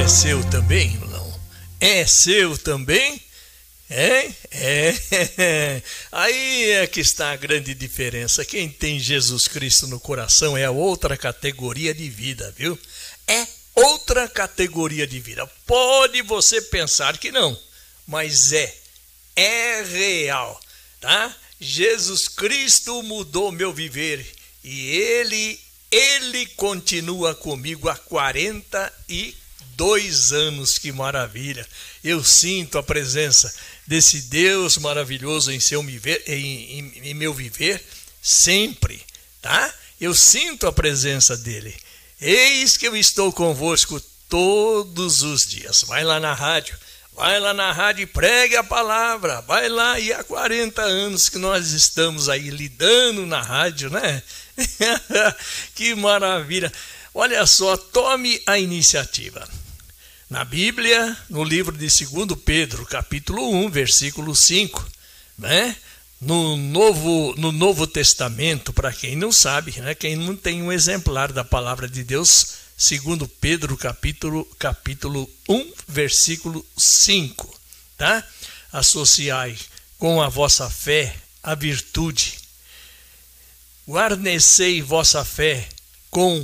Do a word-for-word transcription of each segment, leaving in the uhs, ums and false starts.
seu também, não? É seu também? É? É. Aí é que está a grande diferença. Quem tem Jesus Cristo no coração é outra categoria de vida, viu? É outra categoria de vida. Pode você pensar que não, mas é. É real, tá? Jesus Cristo mudou meu viver e Ele, Ele continua comigo há quarenta e dois anos. Que maravilha! Eu sinto a presença desse Deus maravilhoso em, seu viver, em, em, em meu viver sempre, tá? Eu sinto a presença dele. Eis que eu estou convosco todos os dias. Vai lá na rádio, vai lá na rádio e pregue a palavra. Vai lá, e há quarenta anos que nós estamos aí lidando na rádio, né? Que maravilha! Olha só, tome a iniciativa. Na Bíblia, no livro de Segundo Pedro, capítulo um, versículo cinco, né? No Novo, no Novo Testamento, para quem não sabe, né? Quem não tem um exemplar da palavra de Deus, Segundo Pedro, capítulo, capítulo um, versículo cinco, tá? Associai com a vossa fé a virtude. Guarnecei vossa fé com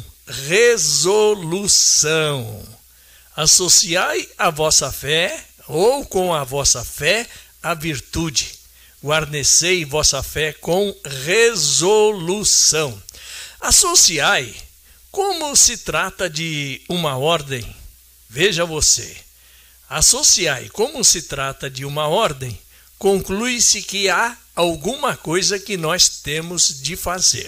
resolução. Associai a vossa fé, ou com a vossa fé, a virtude. Guarnecei vossa fé com resolução. Associai, como se trata de uma ordem. Veja você. Associai, como se trata de uma ordem, conclui-se que há alguma coisa que nós temos de fazer.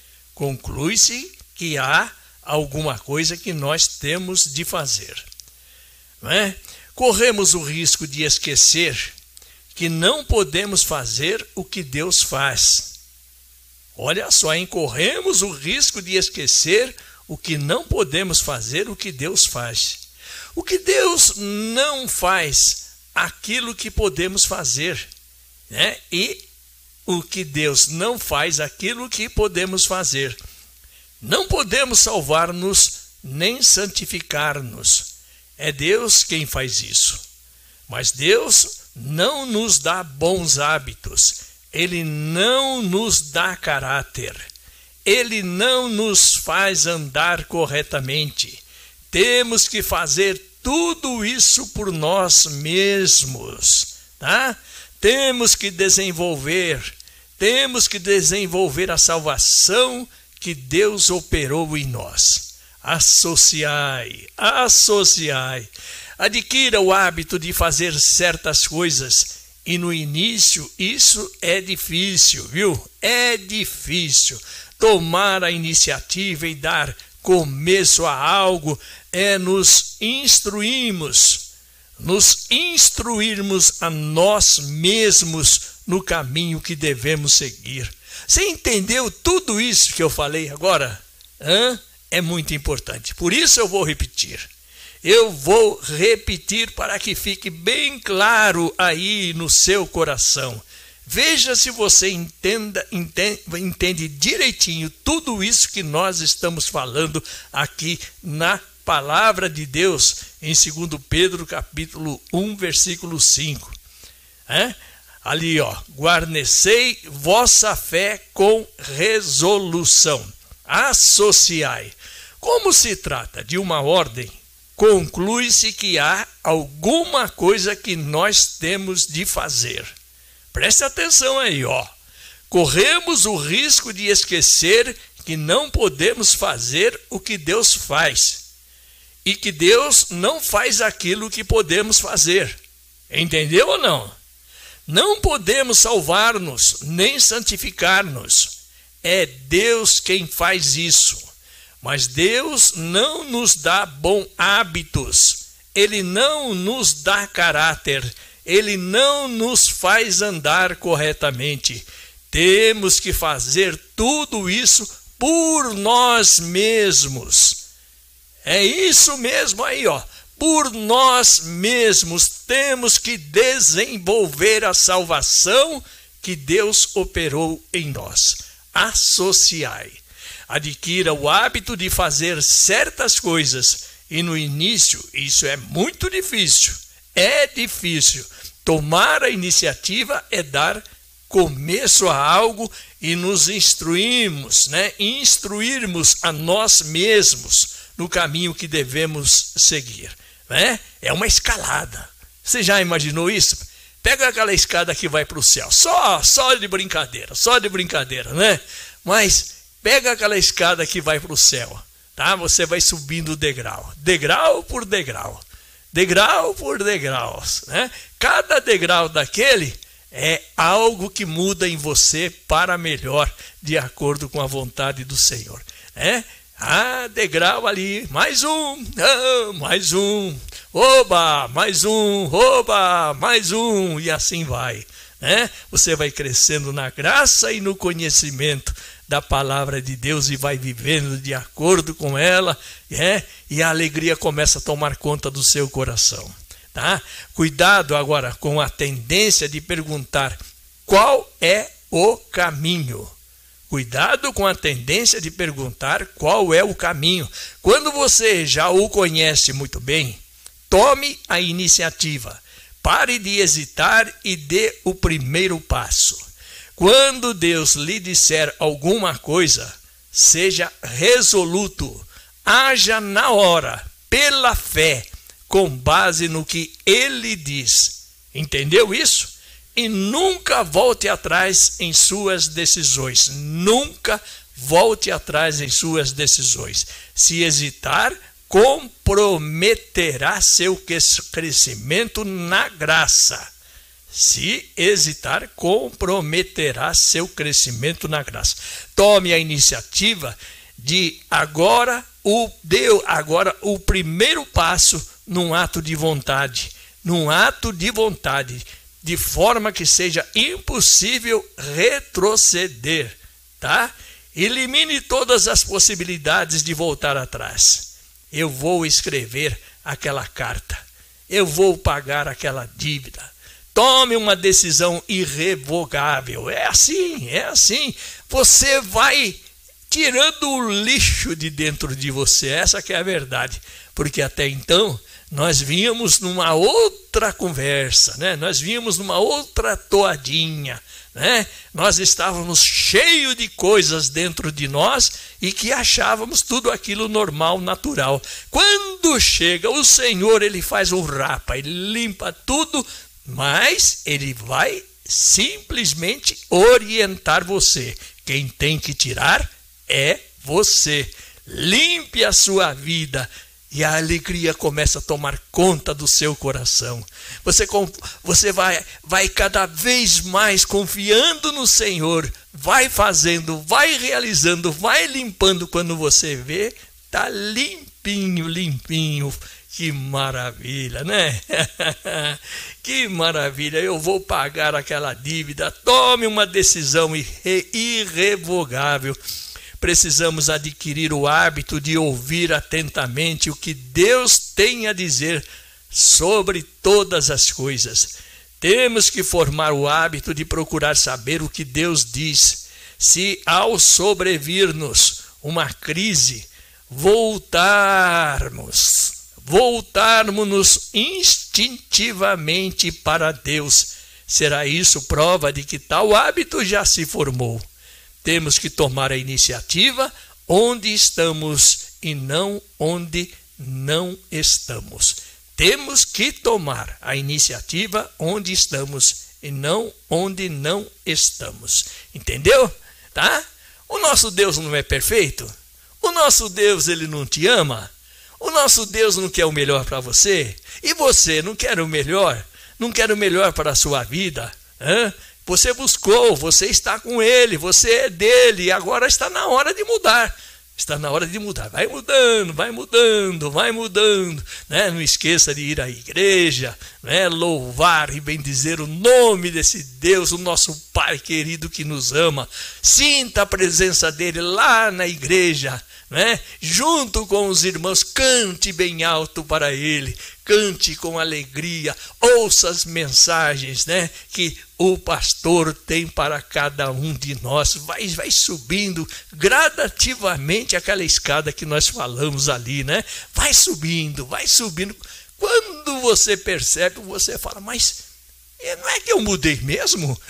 Conclui-se que há alguma coisa que nós temos de fazer. Não é? Corremos o risco de esquecer que não podemos fazer o que Deus faz. Olha só, hein? Corremos o risco de esquecer o que não podemos fazer o que Deus faz. O que Deus não faz, aquilo que podemos fazer, né? E o que Deus não faz, aquilo que podemos fazer. Não podemos salvar-nos nem santificar-nos. É Deus quem faz isso. Mas Deus não nos dá bons hábitos. Ele não nos dá caráter. Ele não nos faz andar corretamente. Temos que fazer tudo isso por nós mesmos, tá? Temos que desenvolver, temos que desenvolver a salvação que Deus operou em nós. Associai, associai. Adquira o hábito de fazer certas coisas. E no início isso é difícil, viu? É difícil. Tomar a iniciativa e dar começo a algo é nos instruirmos, nos instruirmos a nós mesmos no caminho que devemos seguir. Você entendeu tudo isso que eu falei agora? Hã? É muito importante. Por isso eu vou repetir. Eu vou repetir para que fique bem claro aí no seu coração. Veja se você entenda, entende, entende direitinho tudo isso que nós estamos falando aqui na palavra de Deus em Segundo Pedro, capítulo um, versículo cinco. É? Ali, ó, guarnecei vossa fé com resolução. Associai. Como se trata de uma ordem, conclui-se que há alguma coisa que nós temos de fazer. Preste atenção aí, ó. Corremos o risco de esquecer que não podemos fazer o que Deus faz. E que Deus não faz aquilo que podemos fazer. Entendeu ou não? Não podemos salvar-nos, nem santificar-nos. É Deus quem faz isso. Mas Deus não nos dá bons hábitos. Ele não nos dá caráter. Ele não nos faz andar corretamente. Temos que fazer tudo isso por nós mesmos. É isso mesmo aí, ó. Por nós mesmos temos que desenvolver a salvação que Deus operou em nós. Associai. Adquira o hábito de fazer certas coisas E no início isso é muito difícil, é difícil. Tomar a iniciativa é dar começo a algo e nos instruirmos, né? Instruirmos a nós mesmos no caminho que devemos seguir, né? É uma escalada. Você já imaginou isso? Pega aquela escada que vai para o céu, só, só de brincadeira, só de brincadeira, né? Mas pega aquela escada que vai para o céu, tá? Você vai subindo degrau, degrau por degrau, degrau por degrau, né? Cada degrau daquele é algo que muda em você para melhor, de acordo com a vontade do Senhor, né? Ah, degrau ali, mais um, ah, mais um, oba, mais um, oba, mais um, e assim vai, né? Você vai crescendo na graça e no conhecimento da palavra de Deus e vai vivendo de acordo com ela, né? E a alegria começa a tomar conta do seu coração, tá? Cuidado agora com a tendência de perguntar qual é o caminho. Cuidado com a tendência de perguntar qual é o caminho. Quando você já o conhece muito bem, tome a iniciativa. Pare de hesitar e dê o primeiro passo. Quando Deus lhe disser alguma coisa, seja resoluto. Haja na hora, pela fé, com base no que Ele diz. Entendeu isso? E nunca volte atrás em suas decisões. Nunca volte atrás em suas decisões. Se hesitar, comprometerá seu crescimento na graça. Se hesitar, comprometerá seu crescimento na graça. Tome a iniciativa de agora o deu agora o primeiro passo num ato de vontade, num ato de vontade. De forma que seja impossível retroceder, tá? Elimine todas as possibilidades de voltar atrás. Eu vou escrever aquela carta. Eu vou pagar aquela dívida. Tome uma decisão irrevogável. É assim, é assim. Você vai tirando o lixo de dentro de você. Essa que é a verdade. Porque até então nós vínhamos numa outra conversa, né? Nós vínhamos numa outra toadinha, né? Nós estávamos cheios de coisas dentro de nós e que achávamos tudo aquilo normal, natural. Quando chega o Senhor, Ele faz um rapa, Ele limpa tudo, mas Ele vai simplesmente orientar você. Quem tem que tirar é você. Limpe a sua vida. E a alegria começa a tomar conta do seu coração. Você, você vai, vai cada vez mais confiando no Senhor. Vai fazendo, vai realizando, vai limpando. Quando você vê, tá limpinho, limpinho. Que maravilha, né? Que maravilha. Eu vou pagar aquela dívida. Tome uma decisão irre, irrevogável. Precisamos adquirir o hábito de ouvir atentamente o que Deus tem a dizer sobre todas as coisas. Temos que formar o hábito de procurar saber o que Deus diz. Se ao sobrevir-nos uma crise, voltarmos, voltarmos instintivamente para Deus, será isso prova de que tal hábito já se formou. Temos que tomar a iniciativa onde estamos e não onde não estamos. Temos que tomar a iniciativa onde estamos e não onde não estamos. Entendeu? Tá? O nosso Deus não é perfeito? O nosso Deus, Ele não te ama? O nosso Deus não quer o melhor para você? E você não quer o melhor? Não quer o melhor para a sua vida? Hã? Você buscou, você está com Ele, você é dele, e agora está na hora de mudar. Está na hora de mudar. Vai mudando, vai mudando, vai mudando. Né? Não esqueça de ir à igreja, né? Louvar e bendizer o nome desse Deus, o nosso Pai querido que nos ama. Sinta a presença dele lá na igreja, né? Junto com os irmãos, cante bem alto para ele, cante com alegria, ouça as mensagens, né, que o pastor tem para cada um de nós. Vai, vai subindo gradativamente aquela escada que nós falamos ali, né? Vai subindo, vai subindo. Quando você percebe, você fala, mas não é que eu mudei mesmo?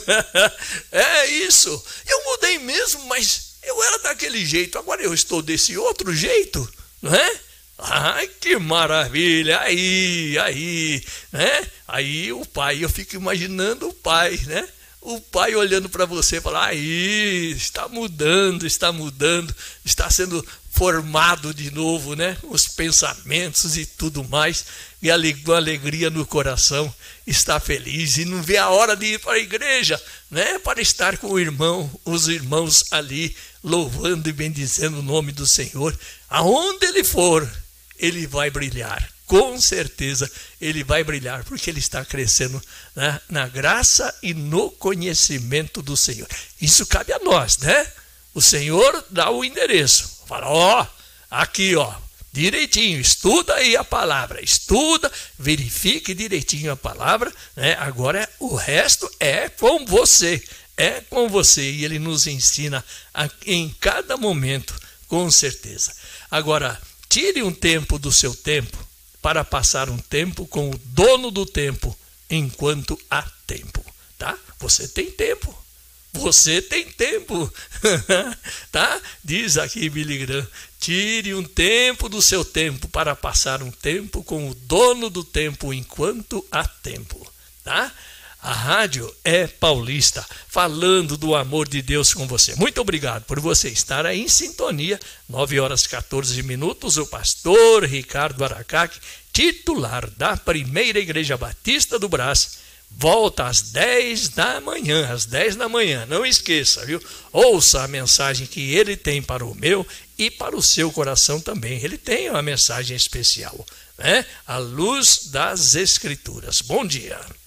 É isso, eu mudei mesmo, mas eu era daquele jeito, agora eu estou desse outro jeito, não é? Ai, que maravilha, aí, aí, né? Aí o pai, eu fico imaginando o pai, né? O pai olhando para você e falar, aí, está mudando, está mudando, está sendo formado de novo, né? Os pensamentos e tudo mais, e a alegria no coração, está feliz e não vê a hora de ir para a igreja, né? Para estar com o irmão, os irmãos ali, louvando e bendizendo o nome do Senhor. Aonde ele for, ele vai brilhar. Com certeza ele vai brilhar, porque ele está crescendo, né, na graça e no conhecimento do Senhor. Isso cabe a nós, né? O Senhor dá o endereço. Fala, ó, aqui, ó, direitinho, estuda aí a palavra, estuda, verifique direitinho a palavra, né? Agora o resto é com você, é com você. E ele nos ensina a, em cada momento, com certeza. Agora, tire um tempo do seu tempo para passar um tempo com o dono do tempo, enquanto há tempo, tá? Você tem tempo, você tem tempo, tá? Diz aqui Billy Graham, tire um tempo do seu tempo para passar um tempo com o dono do tempo, enquanto há tempo, tá? A rádio é paulista, falando do amor de Deus com você. Muito obrigado por você estar aí em sintonia. nove horas e quatorze minutos, o pastor Ricardo Aracaque, titular da Primeira Igreja Batista do Brás, volta às dez da manhã, às dez da manhã. Não esqueça, viu? Ouça a mensagem que ele tem para o meu e para o seu coração também. Ele tem uma mensagem especial, né? A luz das Escrituras. Bom dia.